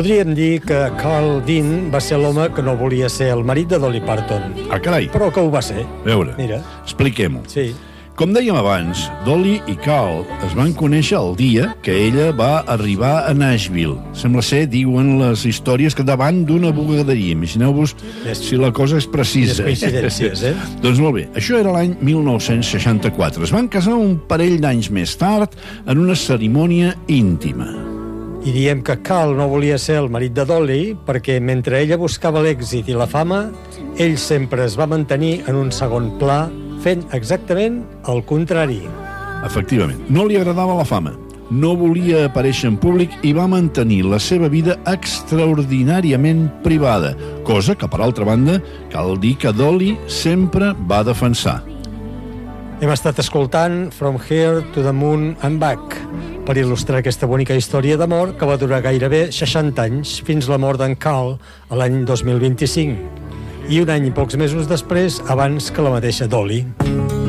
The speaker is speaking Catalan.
Podríem dir que Carl Dean va ser l'home que no volia ser el marit de Dolly Parton. Ah, carai. Però que ho va ser. A veure, Mira. expliquem-ho. Sí. Com dèiem abans, Dolly i Carl es van conèixer el dia que ella va arribar a Nashville. Sembla ser, diuen les històries, que davant d'una bugaderia. Imagineu-vos si la cosa és precisa. Les coincidències, Doncs molt bé, això era l'any 1964. Es van casar un parell d'anys més tard en una cerimònia íntima. I diem que Carl no volia ser el marit de Dolly perquè mentre ella buscava l'èxit i la fama, ell sempre es va mantenir en un segon pla, fent exactament el contrari. Efectivament, no li agradava la fama, no volia aparèixer en públic i va mantenir la seva vida extraordinàriament privada, cosa que, per altra banda, cal dir que Dolly sempre va defensar. Hem estat escoltant From Here to the Moon and Back per il·lustrar aquesta bonica història d'amor que va durar gairebé 60 anys fins la mort d'en Carl a l'any 2025 i un any i pocs mesos després abans que la mateixa Dolly.